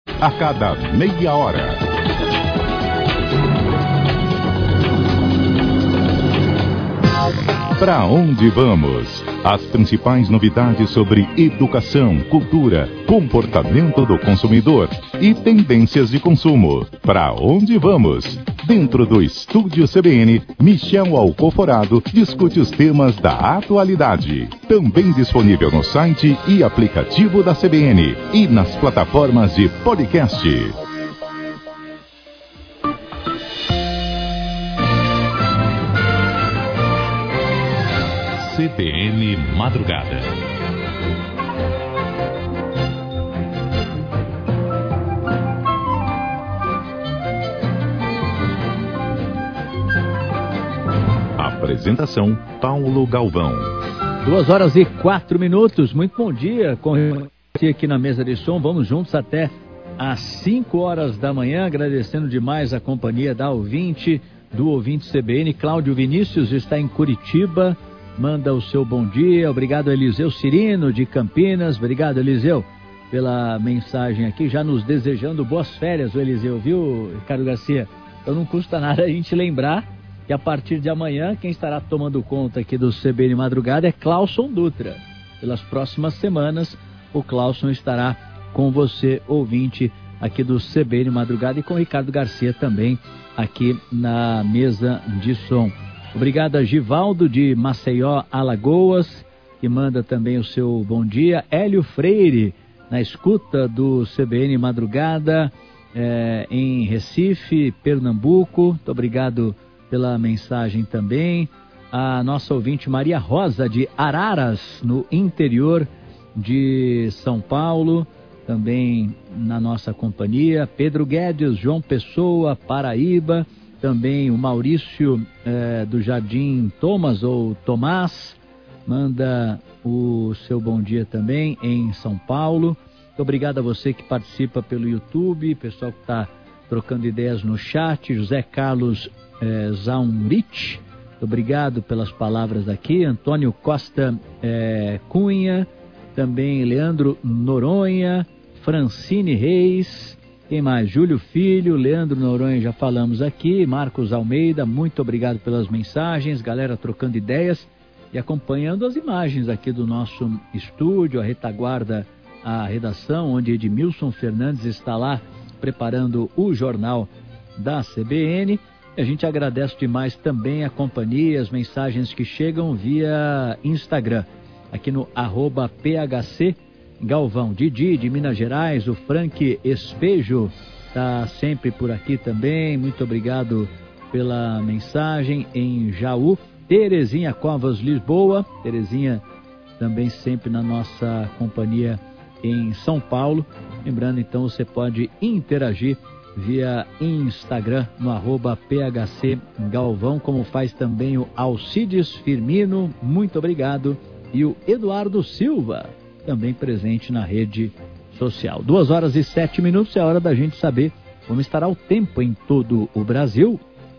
a cada meia hora. Para onde vamos? As principais novidades sobre educação, cultura, comportamento do consumidor e tendências de consumo. Para onde vamos? Dentro do Estúdio CBN, Michel Alcoforado discute os temas da atualidade. Também disponível no site e aplicativo da CBN e nas plataformas de podcast. CBN Madrugada. Apresentação: Paulo Galvão. 2h04. Muito bom dia. Com você aqui na mesa de som. Vamos juntos até às 5 horas da manhã. Agradecendo demais a companhia da ouvinte, do ouvinte CBN. Cláudio Vinícius está em Curitiba. Manda o seu bom dia. Obrigado, Eliseu Cirino, de Campinas. Obrigado, Eliseu, pela mensagem aqui, já nos desejando boas férias, o Eliseu, viu, Ricardo Garcia? Então não custa nada a gente lembrar que a partir de amanhã, quem estará tomando conta aqui do CBN Madrugada é Clauson Dutra. Pelas próximas semanas, o Clauson estará com você, ouvinte, aqui do CBN Madrugada, e com o Ricardo Garcia também aqui na mesa de som. Obrigado a Givaldo de Maceió, Alagoas, que manda também o seu bom dia. Hélio Freire, na escuta do CBN Madrugada, em Recife, Pernambuco. Muito obrigado pela mensagem também. A nossa ouvinte Maria Rosa, de Araras, no interior de São Paulo, também na nossa companhia. Pedro Guedes, João Pessoa, Paraíba. Também o Maurício do Jardim Thomas, ou Tomás, manda o seu bom dia também em São Paulo. Muito obrigado a você que participa pelo YouTube, pessoal que está trocando ideias no chat. José Carlos Zaunrich, muito obrigado pelas palavras aqui. Antônio Costa Cunha, também Leandro Noronha, Francine Reis. Quem mais? Júlio Filho, Leandro Noronha, já falamos aqui. Marcos Almeida, muito obrigado pelas mensagens. Galera trocando ideias e acompanhando as imagens aqui do nosso estúdio, a retaguarda, a redação, onde Edmilson Fernandes está lá preparando o jornal da CBN. E a gente agradece demais também a companhia, as mensagens que chegam via Instagram, aqui no @PHC Galvão. Didi, de Minas Gerais, o Frank Espejo está sempre por aqui também. Muito obrigado pela mensagem em Jaú. Terezinha Covas, Lisboa. Terezinha também sempre na nossa companhia em São Paulo. Lembrando, então, você pode interagir via Instagram no @PHC Galvão, como faz também o Alcides Firmino. Muito obrigado. E o Eduardo Silva, também presente na rede social. 2h07, é hora da gente saber como estará o tempo em todo o Brasil.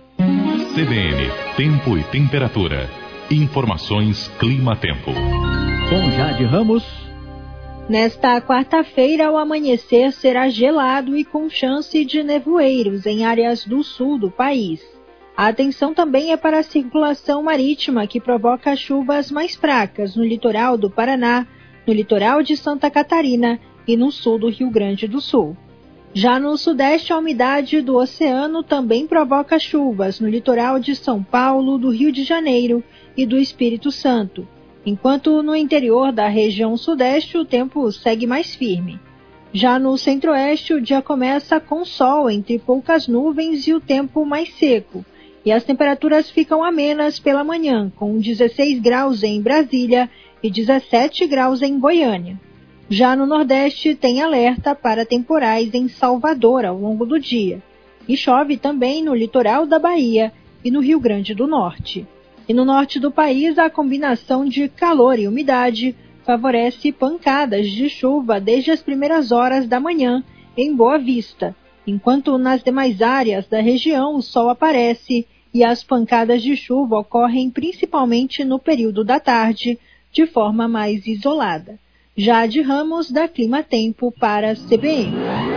CBN, tempo e temperatura. Informações Clima-Tempo. Com Jade Ramos. Nesta quarta-feira, o amanhecer será gelado e com chance de nevoeiros em áreas do sul do país. A atenção também é para a circulação marítima, que provoca chuvas mais fracas no litoral do Paraná, no litoral de Santa Catarina e no sul do Rio Grande do Sul. Já no sudeste, a umidade do oceano também provoca chuvas no litoral de São Paulo, do Rio de Janeiro e do Espírito Santo, enquanto no interior da região sudeste o tempo segue mais firme. Já no centro-oeste, o dia começa com sol entre poucas nuvens e o tempo mais seco, e as temperaturas ficam amenas pela manhã, com 16 graus em Brasília e 17 graus em Goiânia. Já no Nordeste, tem alerta para temporais em Salvador ao longo do dia. E chove também no litoral da Bahia e no Rio Grande do Norte. E no norte do país, a combinação de calor e umidade favorece pancadas de chuva desde as primeiras horas da manhã em Boa Vista, enquanto nas demais áreas da região o sol aparece e as pancadas de chuva ocorrem principalmente no período da tarde, de forma mais isolada. Jade Ramos, da Clima Tempo, para a CBN.